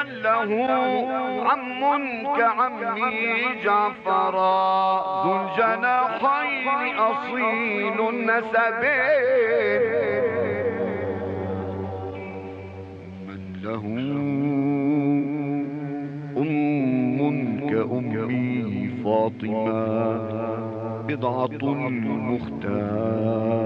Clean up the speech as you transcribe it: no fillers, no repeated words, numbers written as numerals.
من له عم كعمي جعفرا ذو الجناحين أصيل النسب من له أم كأمي فاطمة بضعة المختار